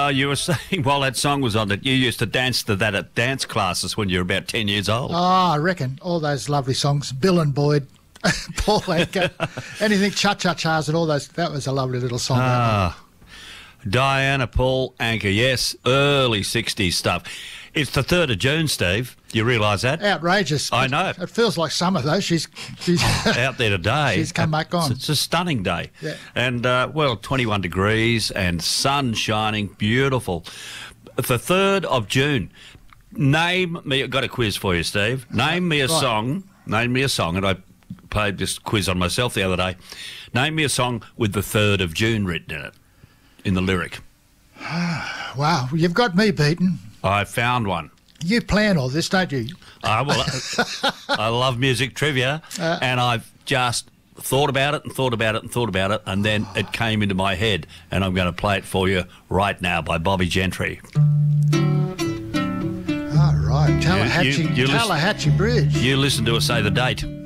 you were saying while that song was on that you used to dance to that at dance classes when you were about 10 years old. Oh, I reckon. All those lovely songs. Bill and Boyd, Paul Anka, anything cha-cha-chas and all those. That was a lovely little song. Diana, Paul Anka, yes, early 60s stuff. It's the 3rd of June, Steve. Do you realise that? Outrageous. I know. It feels like summer, though. She's out there today. She's come back on. It's a stunning day. Yeah. And, 21 degrees and sun shining, beautiful. The 3rd of June. Name me, I've got a quiz for you, Steve. Name me a song, and I played this quiz on myself the other day. Name me a song with the 3rd of June written in it, in the lyric. Wow, you've got me beaten. I found one. You plan all this, don't you? I love music trivia, and I've just thought about it, and then it came into my head, and I'm going to play it for you right now by Bobby Gentry. All right, Tallahatchie Bridge. You listen to us say the date.